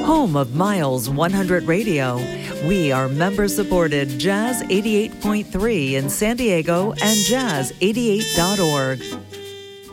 home of Miles 100 Radio. We are member-supported Jazz 88.3 in San Diego and Jazz88.org.